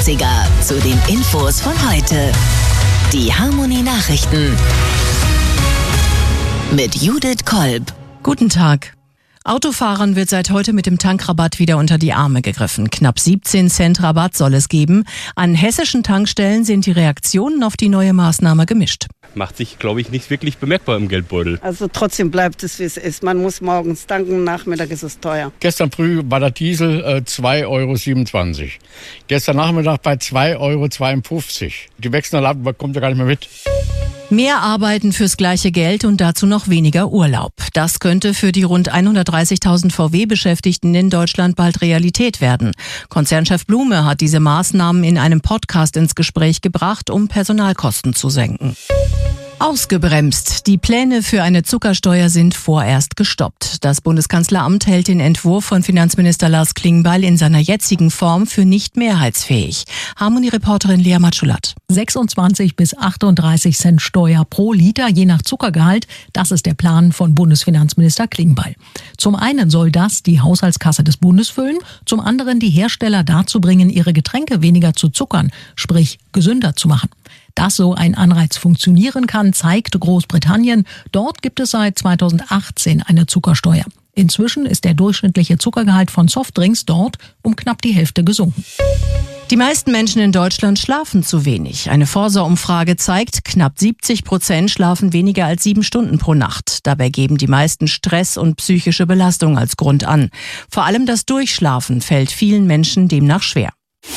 80er zu den Infos von heute. Die Harmonie-Nachrichten mit Judith Kolb. Guten Tag. Autofahrern wird seit heute mit dem Tankrabatt wieder unter die Arme gegriffen. Knapp 17 Cent Rabatt soll es geben. An hessischen Tankstellen sind die Reaktionen auf die neue Maßnahme gemischt. Macht sich, glaube ich, nicht wirklich bemerkbar im Geldbeutel. Also trotzdem bleibt es, wie es ist. Man muss morgens tanken, Nachmittag ist es teuer. Gestern früh war der Diesel 2,27 €. Gestern Nachmittag bei 2,52 €. Die Wechselnadel kommt ja gar nicht mehr mit. Mehr arbeiten fürs gleiche Geld und dazu noch weniger Urlaub. Das könnte für die rund 130.000 VW-Beschäftigten in Deutschland bald Realität werden. Konzernchef Blume hat diese Maßnahmen in einem Podcast ins Gespräch gebracht, um Personalkosten zu senken. Ausgebremst. Die Pläne für eine Zuckersteuer sind vorerst gestoppt. Das Bundeskanzleramt hält den Entwurf von Finanzminister Lars Klingbeil in seiner jetzigen Form für nicht mehrheitsfähig. Harmonie-Reporterin Lea Matschulat. 26 bis 38 Cent Steuer pro Liter, je nach Zuckergehalt. Das ist der Plan von Bundesfinanzminister Klingbeil. Zum einen soll das die Haushaltskasse des Bundes füllen, zum anderen die Hersteller dazu bringen, ihre Getränke weniger zu zuckern, sprich gesünder zu machen. Dass so ein Anreiz funktionieren kann, zeigt Großbritannien. Dort gibt es seit 2018 eine Zuckersteuer. Inzwischen ist der durchschnittliche Zuckergehalt von Softdrinks dort um knapp die Hälfte gesunken. Die meisten Menschen in Deutschland schlafen zu wenig. Eine Forsa-Umfrage zeigt, knapp 70% schlafen weniger als 7 Stunden pro Nacht. Dabei geben die meisten Stress und psychische Belastung als Grund an. Vor allem das Durchschlafen fällt vielen Menschen demnach schwer.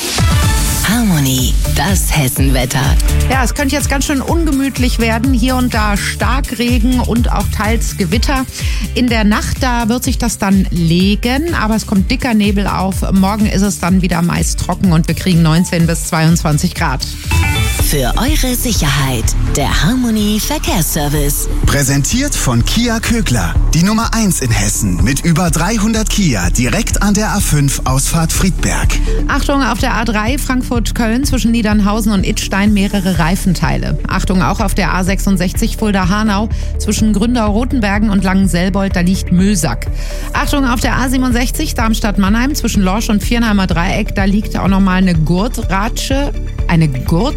Harmonie, das Hessenwetter. Ja, es könnte jetzt ganz schön ungemütlich werden. Hier und da Starkregen und auch teils Gewitter. In der Nacht, da wird sich das dann legen, aber es kommt dicker Nebel auf. Morgen ist es dann wieder meist trocken und wir kriegen 19 bis 22 Grad. Für eure Sicherheit, der Harmonie Verkehrsservice. Präsentiert von Kia Kögler, die Nummer 1 in Hessen mit über 300 Kia direkt an der A5 Ausfahrt Friedberg. Achtung, auf der A3 Frankfurt-Köln zwischen Niedernhausen und Idstein mehrere Reifenteile. Achtung auch auf der A66 Fulda-Hanau zwischen Gründau-Rotenbergen und Langenselbold, da liegt Müllsack. Achtung auf der A67 Darmstadt-Mannheim zwischen Lorsch und Viernheimer Dreieck, da liegt auch nochmal eine Gurtratsche. Eine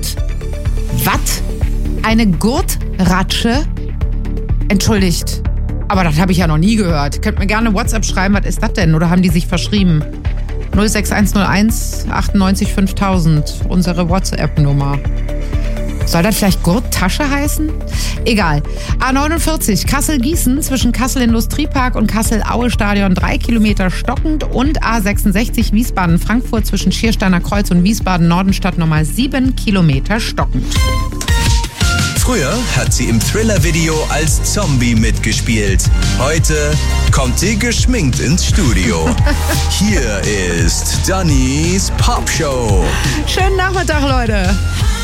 Gurtratsche? Entschuldigt, aber das habe ich ja noch nie gehört. Könnt mir gerne WhatsApp schreiben, was ist das denn? Oder haben die sich verschrieben? 06101 98 5000, unsere WhatsApp-Nummer. Soll das vielleicht Gurttasche heißen? Egal. A49 Kassel-Gießen zwischen Kassel-Industriepark und Kassel-Aue-Stadion 3 Kilometer stockend und A66 Wiesbaden-Frankfurt zwischen Schiersteiner Kreuz und Wiesbaden-Nordenstadt nochmal 7 Kilometer stockend. Früher hat sie im Thriller-Video als Zombie mitgespielt. Heute kommt sie geschminkt ins Studio. Hier ist Dannys Popshow. Schönen Nachmittag, Leute.